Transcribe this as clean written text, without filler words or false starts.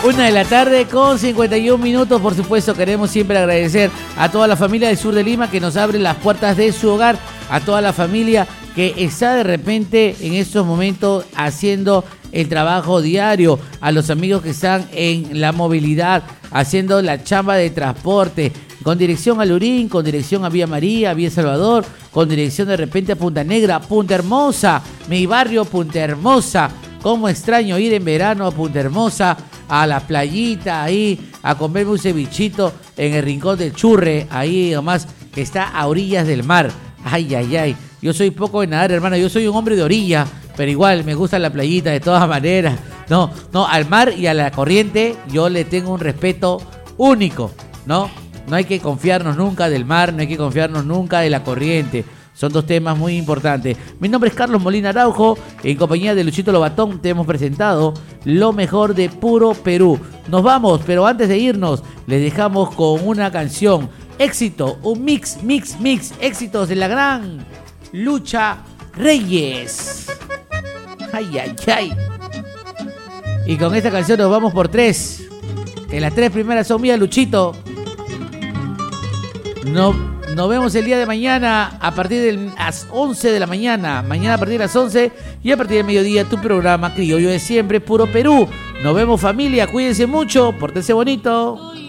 1:51 p.m. Por supuesto, queremos siempre agradecer a toda la familia del sur de Lima que nos abre las puertas de su hogar, a toda la familia que está de repente en estos momentos haciendo el trabajo diario, a los amigos que están en la movilidad, haciendo la chamba de transporte, con dirección a Lurín, con dirección a Villa María, Villa Salvador, con dirección de repente a Punta Negra, Punta Hermosa, mi barrio Punta Hermosa. Cómo extraño ir en verano a Punta Hermosa, a la playita, ahí, a comerme un cevichito en el rincón del Churre, ahí nomás, que está a orillas del mar. Ay, ay, ay. Yo soy poco de nadar, hermano. Yo soy un hombre de orilla, pero igual me gusta la playita de todas maneras. No, al mar y a la corriente yo le tengo un respeto único, ¿no? No hay que confiarnos nunca del mar, no hay que confiarnos nunca de la corriente. Son dos temas muy importantes. Mi nombre es Carlos Molina Araujo. En compañía de Luchito Lobatón te hemos presentado lo mejor de Puro Perú. Nos vamos, pero antes de irnos, les dejamos con una canción. Éxito, un mix. Éxitos de la gran Lucha Reyes. Ay, ay, ay. Y con esta canción nos vamos por 3. Que las 3 primeras son mías, Luchito. Nos vemos el día de mañana a partir de las 11 de la mañana. Mañana a partir de las 11 y a partir del mediodía tu programa criollo de siempre, Puro Perú. Nos vemos, familia. Cuídense mucho. Pórtense bonito.